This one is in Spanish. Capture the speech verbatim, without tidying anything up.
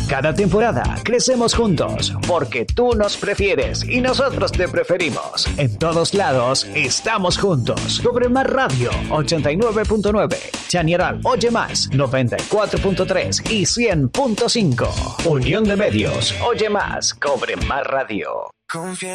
Cada temporada crecemos juntos porque tú nos prefieres y nosotros te preferimos. En todos lados estamos juntos. Cobre Más Radio ochenta y nueve punto nueve, Chañaral Oye Más noventa y cuatro punto tres y cien punto cinco. Unión de Medios. Oye Más, Cobre Más Radio. Confía.